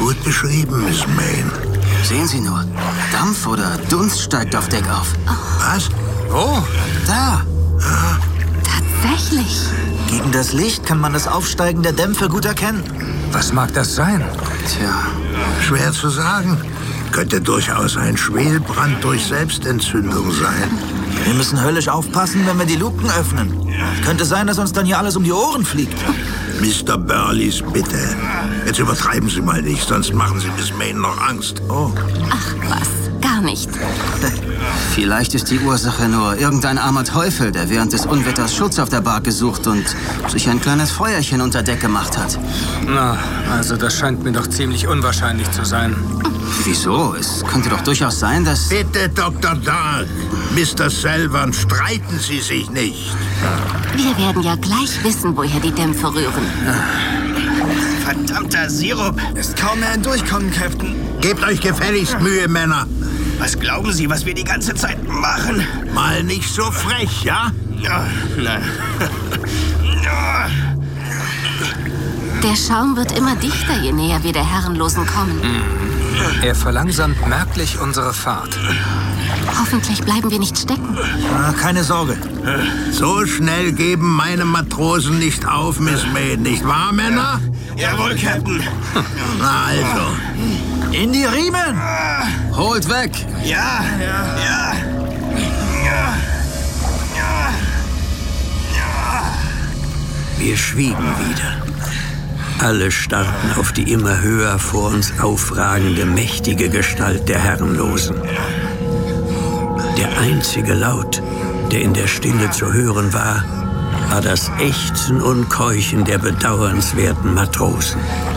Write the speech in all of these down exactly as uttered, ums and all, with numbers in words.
Gut beschrieben, Miss Mayne. Sehen Sie nur, Dampf oder Dunst steigt auf Deck auf. Was? Wo? Da. Tatsächlich. Gegen das Licht kann man das Aufsteigen der Dämpfe gut erkennen. Was mag das sein? Tja, Schwer zu sagen. Könnte durchaus ein Schwelbrand durch Selbstentzündung sein. Wir müssen höllisch aufpassen, wenn wir die Luken öffnen. Könnte sein, dass uns dann hier alles um die Ohren fliegt. Mister Burleys, bitte. Jetzt übertreiben Sie mal nicht, sonst machen Sie Miss Mayne noch Angst. Oh. Ach was, gar nicht. vielleicht ist die Ursache nur irgendein armer Teufel, der während des Unwetters Schutz auf der Barke sucht und sich ein kleines Feuerchen unter Deck gemacht hat. Na, also das scheint mir doch ziemlich unwahrscheinlich zu sein. Wieso? Es könnte doch durchaus sein, dass... Bitte, Doktor Dark. Mister Selvern, streiten Sie sich nicht. Wir werden ja gleich wissen, woher die Dämpfe rühren. Verdammter Sirup! Ist kaum mehr ein Durchkommen, Captain. Gebt euch gefälligst Mühe, Männer. Was glauben Sie, was wir die ganze Zeit machen? Mal nicht so frech, ja? Ja, nein. Ja. Der Schaum wird immer dichter, je näher wir der Herrenlosen kommen. Er verlangsamt merklich unsere Fahrt. Hoffentlich bleiben wir nicht stecken. Ah, keine Sorge. So schnell geben meine Matrosen nicht auf, Miss Mayne, nicht wahr, Männer? Jawohl, Captain. Na also. In die Riemen! Holt weg! Ja, ja, ja. Ja. Ja. Ja. Wir schwiegen wieder. Alle starrten auf die immer höher vor uns aufragende, mächtige Gestalt der Herrenlosen. Der einzige Laut, der in der Stille zu hören war, war das Ächzen und Keuchen der bedauernswerten Matrosen.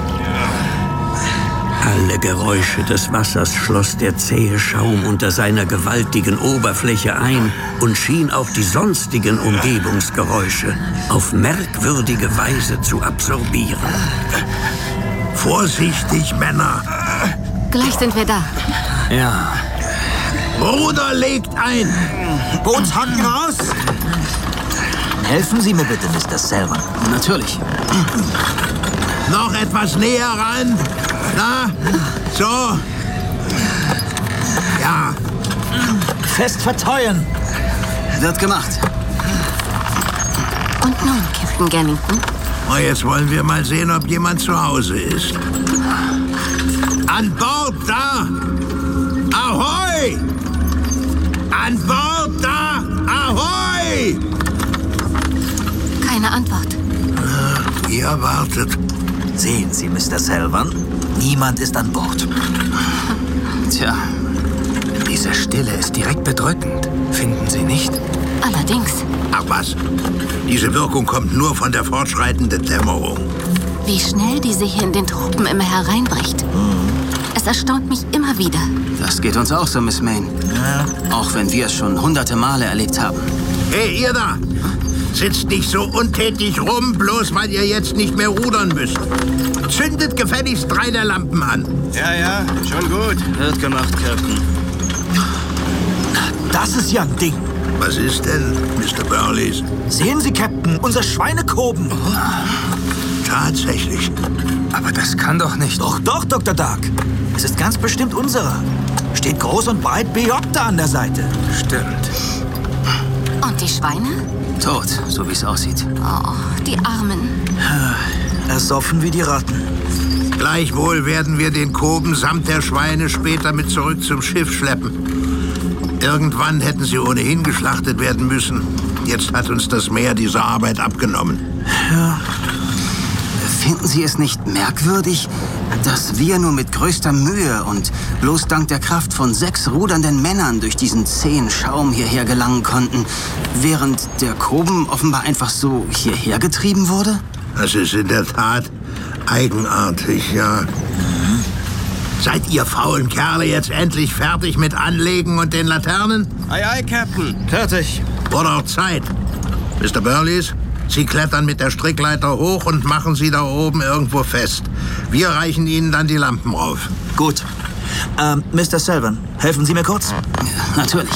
Alle Geräusche des Wassers schloss der zähe Schaum unter seiner gewaltigen Oberfläche ein und schien auch die sonstigen Umgebungsgeräusche auf merkwürdige Weise zu absorbieren. Vorsichtig, Männer. Gleich sind wir da. Ja. Bruder legt ein. Bootshaken raus! Helfen Sie mir bitte, Mister Selvern. Natürlich. Noch etwas näher ran. Na, so. Ja. Fest verteuern. Wird gemacht. Und nun, Captain Gannington? Und jetzt wollen wir mal sehen, ob jemand zu Hause ist. An Bord da! Ahoi! An Bord da! Ahoi! Keine Antwort. Ihr wartet. Sehen Sie, Mister Selvern, niemand ist an Bord. Tja, Diese Stille ist direkt bedrückend. Finden Sie nicht? Allerdings. Ach was, diese Wirkung kommt nur von der fortschreitenden Dämmerung. Wie schnell die sich in den Tropen immer hereinbricht. Es erstaunt mich immer wieder. das geht uns auch so, Miss Mayne. Auch wenn wir es schon hunderte Male erlebt haben. Hey, ihr da! Sitzt nicht so untätig rum, bloß weil ihr jetzt nicht mehr rudern müsst. Zündet gefälligst drei der Lampen an. Ja, ja, schon gut. Wird gemacht, Captain. Das ist ja ein Ding. Was ist denn, Mister Burleys? Sehen Sie, Captain, unser Schweinekoben. Tatsächlich. Aber das kann doch nicht. Doch, doch, Doktor Dark. Es ist ganz bestimmt unserer. Steht groß und breit B J da an der Seite. Stimmt. Und die Schweine? Tot, so wie es aussieht. Oh, die Armen. Ersoffen wie die Ratten. Gleichwohl werden wir den Koben samt der Schweine später mit zurück zum Schiff schleppen. Irgendwann hätten sie ohnehin geschlachtet werden müssen. Jetzt hat uns das Meer diese Arbeit abgenommen. Ja. Finden Sie es nicht merkwürdig, dass wir nur mit größter Mühe und bloß dank der Kraft von sechs rudernden Männern durch diesen zähen Schaum hierher gelangen konnten, während der Koben offenbar einfach so hierher getrieben wurde? Das ist in der Tat eigenartig, ja. Mhm. Seid ihr faulen Kerle jetzt endlich fertig mit Anlegen und den Laternen? Ei, ei, Captain. Fertig. Wurde auch Zeit. Mister Burleys, Sie klettern mit der Strickleiter hoch und machen sie da oben irgendwo fest. Wir reichen Ihnen dann die Lampen rauf. Gut. Ähm, Mister Selvern, helfen Sie mir kurz? Natürlich.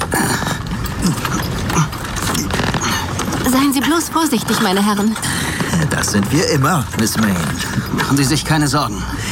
Seien Sie bloß vorsichtig, meine Herren. Das sind wir immer, Miss Mayne. Machen Sie sich keine Sorgen.